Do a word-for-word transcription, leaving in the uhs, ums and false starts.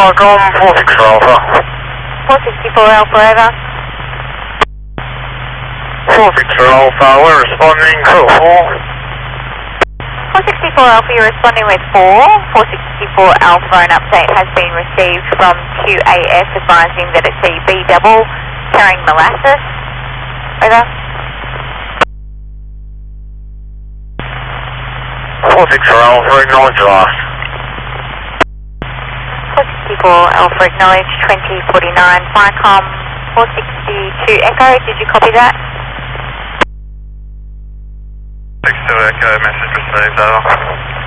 Falcon four six four Alpha. four sixty-four Alpha, over. four six four Alpha, we're responding, code four. four sixty-four Alpha, you're responding with four. four sixty-four Alpha, an update has been received from Q A S advising that it's a B double carrying molasses. Over. four six four Alpha, acknowledge last. four sixty-four Alpha, acknowledge twenty forty-nine, Firecom four sixty-two Echo, did you copy that? six two Echo, message received, over.